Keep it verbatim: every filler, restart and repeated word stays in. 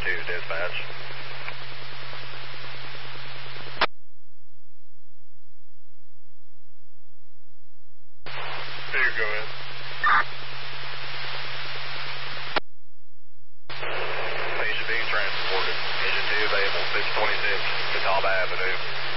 two, dispatch. Two, go ahead. Patient being transported. Engine two available, six twenty-six, Catawba Avenue.